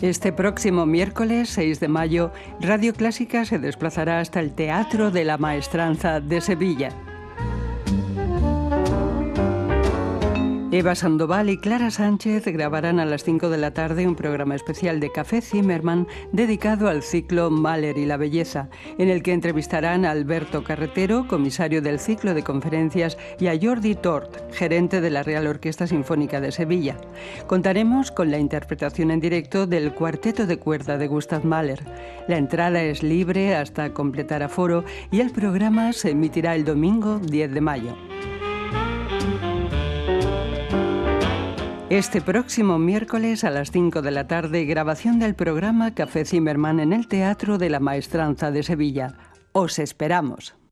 Este próximo miércoles 6 de mayo, Radio Clásica se desplazará hasta el Teatro de la Maestranza de Sevilla. Eva Sandoval y Clara Sánchez grabarán a las 5 de la tarde un programa especial de Café Zimmermann dedicado al ciclo Mahler y la belleza, en el que entrevistarán a Alberto Carretero, comisario del ciclo de conferencias, y a Jordi Tort, gerente de la Real Orquesta Sinfónica de Sevilla. Contaremos con la interpretación en directo del Cuarteto de Cuerda de Gustav Mahler. La entrada es libre hasta completar aforo y el programa se emitirá el domingo 10 de mayo. Este próximo miércoles a las 5 de la tarde, grabación del programa Café Zimmermann en el Teatro de la Maestranza de Sevilla. ¡Os esperamos!